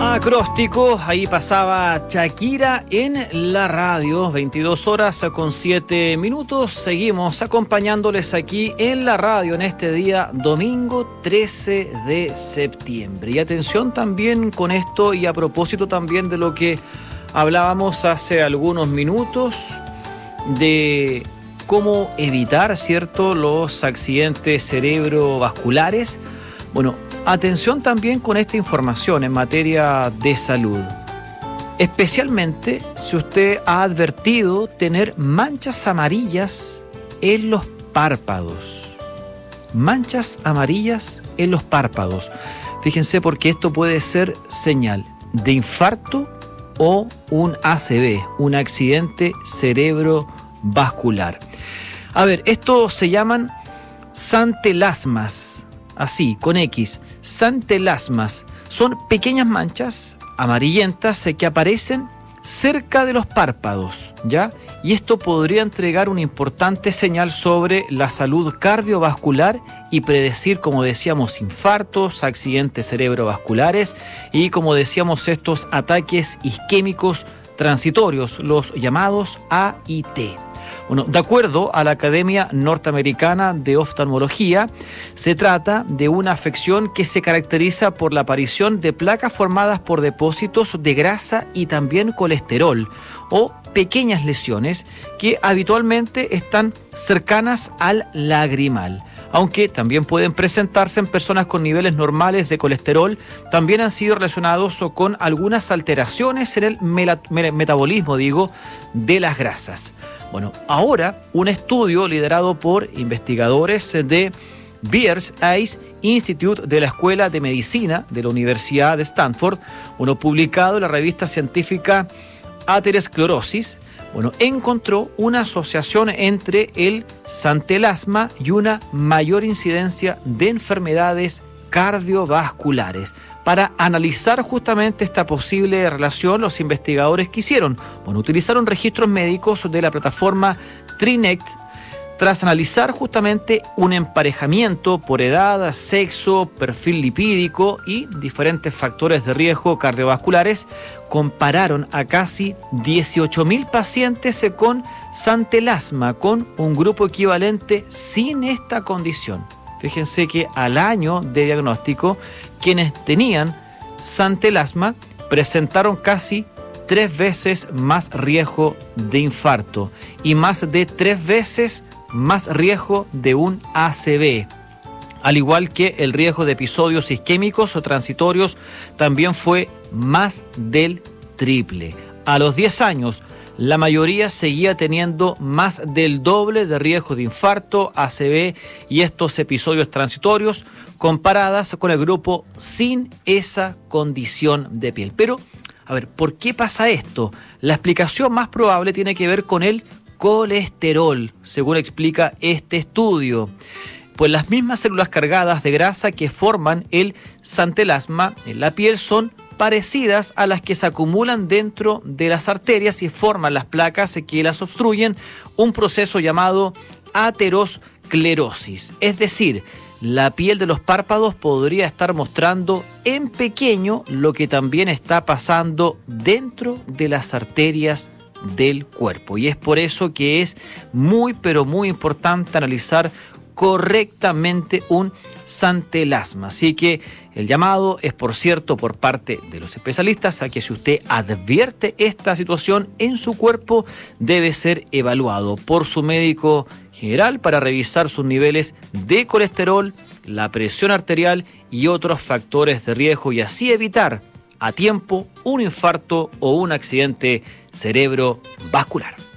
Acróstico, ahí pasaba Shakira en la radio, 22 horas con 7 minutos. Seguimos acompañándoles aquí en la radio en este día, domingo 13 de septiembre. Y atención también con esto y a propósito también de lo que hablábamos hace algunos minutos, de cómo evitar, ¿cierto?, los accidentes cerebrovasculares. Bueno, atención también con esta información en materia de salud. Especialmente si usted ha advertido tener manchas amarillas en los párpados. Manchas amarillas en los párpados. Fíjense, porque esto puede ser señal de infarto o un ACV, un accidente cerebrovascular. A ver, esto se llaman santelasmas. Así, con X, santelasmas. Son pequeñas manchas amarillentas que aparecen cerca de los párpados, ¿ya? Y esto podría entregar una importante señal sobre la salud cardiovascular y predecir, como decíamos, infartos, accidentes cerebrovasculares y, como decíamos, estos ataques isquémicos transitorios, los llamados AIT. Bueno, de acuerdo a la Academia Norteamericana de Oftalmología, se trata de una afección que se caracteriza por la aparición de placas formadas por depósitos de grasa y también colesterol o pequeñas lesiones que habitualmente están cercanas al lagrimal. Aunque también pueden presentarse en personas con niveles normales de colesterol, también han sido relacionados con algunas alteraciones en el metabolismo, de las grasas. Bueno, ahora un estudio liderado por investigadores de Beers Eyes Institute de la Escuela de Medicina de la Universidad de Stanford, publicado en la revista científica Atherosclerosis, encontró una asociación entre el santelasma y una mayor incidencia de enfermedades cardiovasculares. Para analizar justamente esta posible relación, los investigadores que hicieron, utilizaron registros médicos de la plataforma TriNet. Tras analizar justamente un emparejamiento por edad, sexo, perfil lipídico y diferentes factores de riesgo cardiovasculares, compararon a casi 18.000 pacientes con santelasma con un grupo equivalente sin esta condición. Fíjense que al año de diagnóstico, quienes tenían santelasma presentaron casi 3 veces más riesgo de infarto y más de 3 veces más riesgo de un ACV. Al igual que el riesgo de episodios isquémicos o transitorios también fue más del triple. A los 10 años, la mayoría seguía teniendo más del doble de riesgo de infarto, ACV y estos episodios transitorios comparadas con el grupo sin esa condición de piel. Pero, a ver, ¿por qué pasa esto? La explicación más probable tiene que ver con el colesterol, según explica este estudio. Pues las mismas células cargadas de grasa que forman el santelasma en la piel son parecidas a las que se acumulan dentro de las arterias y forman las placas que las obstruyen, un proceso llamado aterosclerosis. Es decir, la piel de los párpados podría estar mostrando en pequeño lo que también está pasando dentro de las arterias del cuerpo. Y es por eso que es muy, pero muy importante analizar correctamente un santelasma. Así que el llamado es, por cierto, por parte de los especialistas a que si usted advierte esta situación en su cuerpo, debe ser evaluado por su médico general para revisar sus niveles de colesterol, la presión arterial y otros factores de riesgo y así evitar a tiempo un infarto o un accidente cerebrovascular.